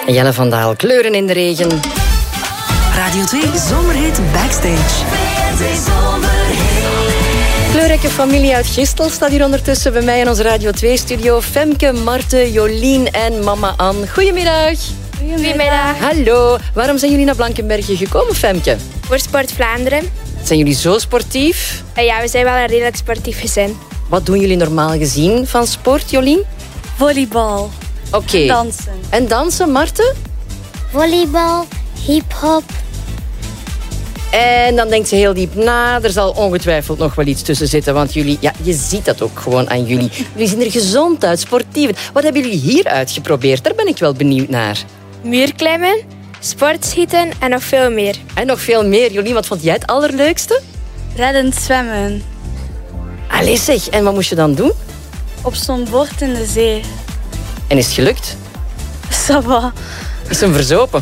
Jelle van Daal, Kleuren in de regen. Radio 2 Zomerhit Backstage. Kleurrijke familie uit Gistel staat hier ondertussen bij mij in onze Radio 2-studio. Femke, Marten, Jolien en mama Anne. Goedemiddag. Goedemiddag. Hallo. Waarom zijn jullie naar Blankenberge gekomen, Femke? Voor Sport Vlaanderen. Zijn jullie zo sportief? Ja, we zijn wel een redelijk sportief gezin. Wat doen jullie normaal gezien van sport, Jolien? Volleybal. Oké. En dansen. En dansen, Marten? Volleybal, hip-hop. En dan denkt ze heel diep na. Er zal ongetwijfeld nog wel iets tussen zitten. Want jullie, ja, je ziet dat ook gewoon aan jullie. Jullie zien er gezond uit, sportief. Wat hebben jullie hier uitgeprobeerd? Daar ben ik wel benieuwd naar. Muurklimmen, sportschieten en nog veel meer. En nog veel meer. Jolien, wat vond jij het allerleukste? Reddend zwemmen. Allee zeg, en wat moest je dan doen? Op zo'n bord in de zee. En is het gelukt? Ça va. Is hem verzopen?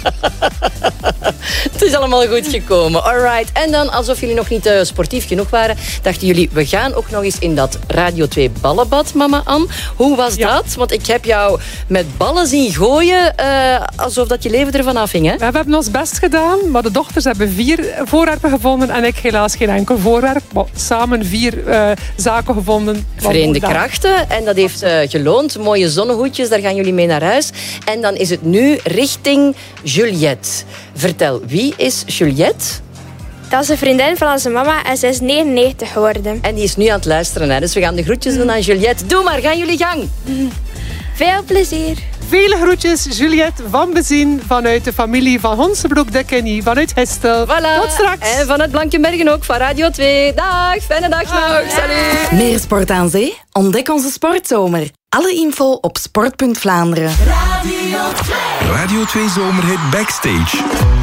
Het is allemaal goed gekomen. Alright. En dan, alsof jullie nog niet sportief genoeg waren, dachten jullie, we gaan ook nog eens in dat Radio 2 ballenbad, mama Anne. Hoe was dat? Want ik heb jou met ballen zien gooien, alsof dat je leven ervan afhing, hè? We hebben ons best gedaan, maar de dochters hebben 4 voorwerpen gevonden en ik helaas geen enkel voorwerp. Maar samen 4 zaken gevonden. Verenigde krachten. En dat heeft geloond. Mooie zonnehoedjes, daar gaan jullie mee naar huis. En dan is het nu richting Juliette. Vertel, wie is Juliette? Dat is een vriendin van onze mama en ze is 99 geworden. En die is nu aan het luisteren, hè? Dus we gaan de groetjes doen aan Juliette. Doe maar, gaan jullie gang. Veel plezier. Vele groetjes, Juliette van Bezien, vanuit de familie van Honsebroek-Dekkennie, vanuit Gistel. Voilà. Tot straks. En vanuit Blankenbergen ook, van Radio 2. Dag, fijne dag nog. Salut. Meer sport aan zee? Ontdek onze sportzomer. Alle info op sport.Vlaanderen. Radio 2 Zomerhit Backstage.